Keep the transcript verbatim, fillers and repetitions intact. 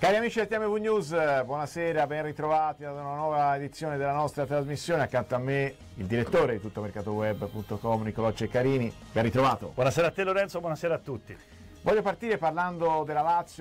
Cari amici del T M V News, buonasera, ben ritrovati ad una nuova edizione della nostra trasmissione. Accanto a me il direttore di tuttomercatoweb punto com, Nicolò Ceccarini. Ben ritrovato. Buonasera a te Lorenzo, buonasera a tutti. Voglio partire parlando della Lazio